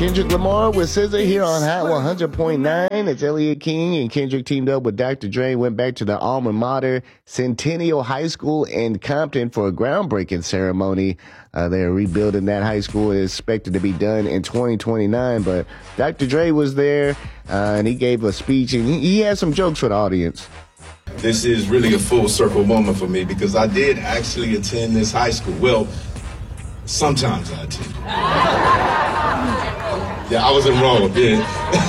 Kendrick Lamar with SZA here on Hot 100.9. It's Elliott King, and Kendrick teamed up with Dr. Dre, went back to the alma mater, Centennial High School in Compton, for a groundbreaking ceremony. They're rebuilding that high school. It's expected to be done in 2029, but Dr. Dre was there, and he gave a speech, and he had some jokes for the audience. This is really a full circle moment for me because I did actually attend this high school. Well, sometimes I attend. Yeah, I was enrolled, yeah.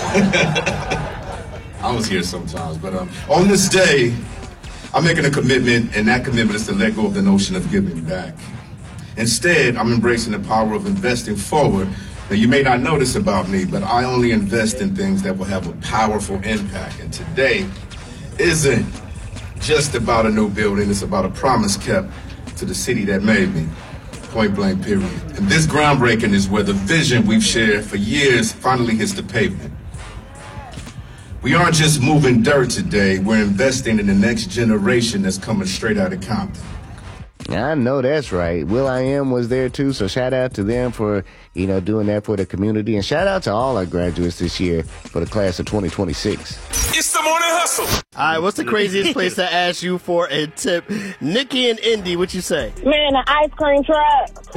I was here sometimes, but on this day, I'm making a commitment, and that commitment is to let go of the notion of giving back. Instead, I'm embracing the power of investing forward. Now, you may not know this about me, but I only invest in things that will have a powerful impact. And today isn't just about a new building, it's about a promise kept to the city that made me. Point blank, period. And this groundbreaking is where the vision we've shared for years finally hits the pavement. We aren't just moving dirt today, we're investing in the next generation that's coming straight out of Compton. I know that's right. will.i.am was there too, so shout out to them for, doing that for the community. And shout out to all our graduates this year for the class of 2026. It's the Morning Hustle. All right, what's the craziest place to ask you for a tip? Nikki and Indy, what you say? Man, an ice cream truck.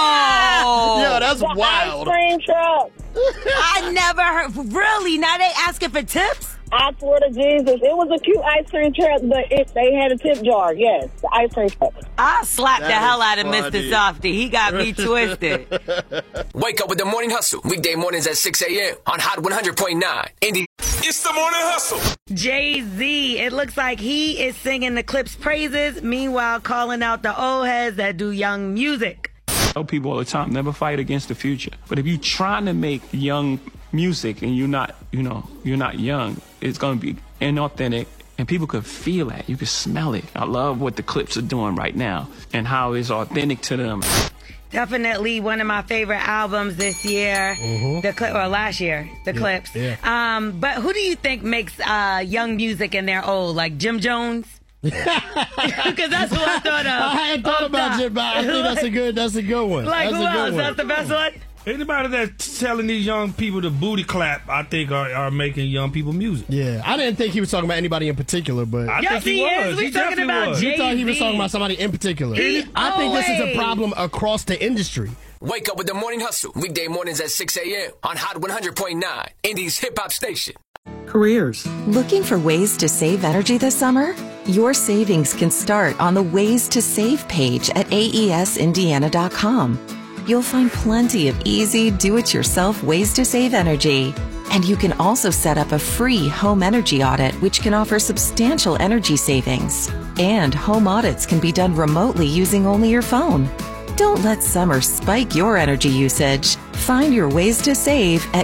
No! Yo, that's the wild. Ice cream truck. I never heard. Really? Now they asking for tips? I swear to Jesus, it was a cute ice cream truck, but they had a tip jar. Yes, the ice cream truck. I slapped the hell out of funny. Mr. Softy. He got me twisted. Wake up with the Morning Hustle. Weekday mornings at 6 a.m. on Hot 100.9. Indy. It's the Morning Hustle. Jay-Z, it looks like he is singing the Clip's praises, meanwhile calling out the old heads that do young music. I tell people all the time, never fight against the future. But if you're trying to make young music and you're not young, it's going to be inauthentic, and people could feel that. You could smell it. I love what the Clips are doing right now and how it's authentic to them. Definitely one of my favorite albums this year, last year, the Clips. Yeah. But who do you think makes young music and they're old, like Jim Jones? Because that's who I thought of. I hadn't thought about Jim, but I think that's a good one. Like, that's who a good else? one. That's the best one? Anybody that's telling these young people to booty clap, I think are making young people music. Yeah, I didn't think he was talking about anybody in particular, but I Yes, think he is. was. We He talking definitely about was. Jay-Z. you thought he was talking about somebody in particular. I think this is a problem across the industry. Wake up with the Morning Hustle. Weekday mornings at 6 a.m. on Hot 100.9. Indy's hip hop station. Careers. Looking for ways to save energy this summer? Your savings can start on the Ways to Save page at aesindiana.com. You'll find plenty of easy, do-it-yourself ways to save energy. And you can also set up a free home energy audit, which can offer substantial energy savings. And home audits can be done remotely using only your phone. Don't let summer spike your energy usage. Find your ways to save at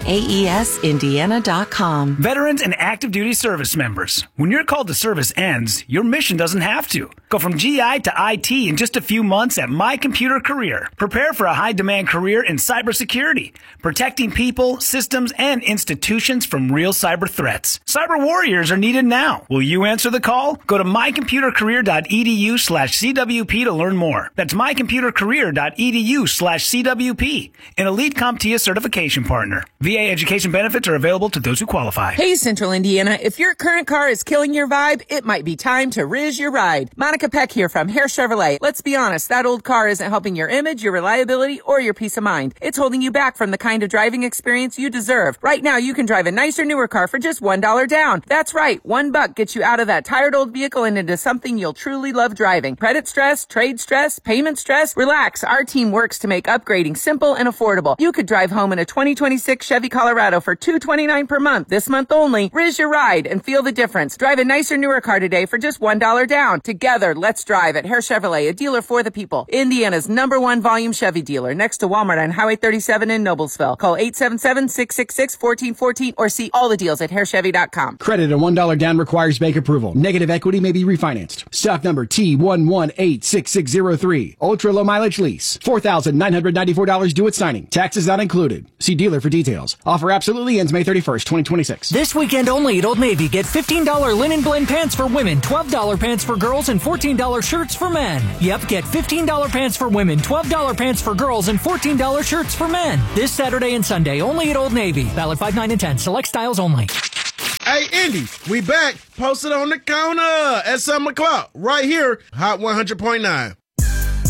aesindiana.com. Veterans and active duty service members. When your call to service ends, your mission doesn't have to. Go from GI to IT in just a few months at My Computer Career. Prepare for a high-demand career in cybersecurity, protecting people, systems, and institutions from real cyber threats. Cyber warriors are needed now. Will you answer the call? Go to mycomputercareer.edu/CWP to learn more. That's mycomputercareer.edu/CWP. An elite CompTIA certification partner. VA education benefits are available to those who qualify. Hey, Central Indiana, if your current car is killing your vibe, it might be time to Riz your ride. Monica Peck here from Hare Chevrolet. Let's be honest, that old car isn't helping your image, your reliability, or your peace of mind. It's holding you back from the kind of driving experience you deserve. Right now, you can drive a nicer, newer car for just $1 down. That's right, $1 gets you out of that tired old vehicle and into something you'll truly love driving. Credit stress, trade stress, payment stress, relax. Our team works to make upgrading simple and affordable. You could drive home in a 2026 Chevy Colorado for $229 per month. This month only, Riz your ride and feel the difference. Drive a nicer, newer car today for just $1 down. Together, let's drive at Hare Chevrolet, a dealer for the people. Indiana's #1 volume Chevy dealer, next to Walmart on Highway 37 in Noblesville. Call 877-666-1414 or see all the deals at harechevy.com. Credit and $1 down requires bank approval. Negative equity may be refinanced. Stock number T1186603. Ultra low mileage lease. $4,994 due at signing. Taxes not included. See dealer for details. Offer absolutely ends May 31st, 2026. This weekend only at Old Navy, get $15 linen blend pants for women, $12 pants for girls, and $14 $14 shirts for men. Yep, get $15 pants for women, $12 pants for girls, and $14 shirts for men. This Saturday and Sunday, only at Old Navy. Valid 5, 9, and 10. Select styles only. Hey, Indy, we back. Posted on the corner at 7 o'clock. Right here, Hot 100.9.